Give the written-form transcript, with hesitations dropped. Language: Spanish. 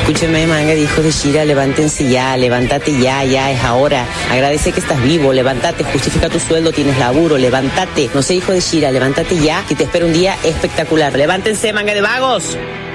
Escúcheme, manga de hijos de Shira, levántense ya, levántate ya, es ahora. Agradece que estás vivo, levántate, justifica tu sueldo, tienes laburo, levántate. No sé, hijo de Shira, levántate ya, que te espera un día espectacular. Levántense, manga de vagos.